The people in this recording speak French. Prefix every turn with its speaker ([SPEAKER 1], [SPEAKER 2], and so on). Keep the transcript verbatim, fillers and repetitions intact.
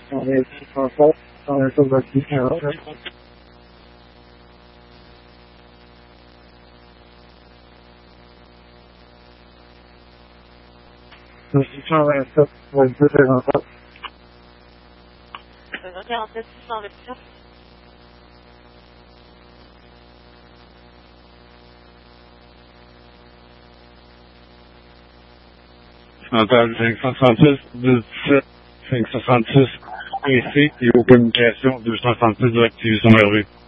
[SPEAKER 1] On est en fait, on est sur votre différent. Le six cent vingt-sept, vingt-deux, quarante-sept.
[SPEAKER 2] quarante-sept, six cent vingt-sept.
[SPEAKER 3] Centrale cinq cent soixante-six, dix-sept, cinq cent soixante-six, ici, et aux communications, deux cent soixante-six, directive son Hervé.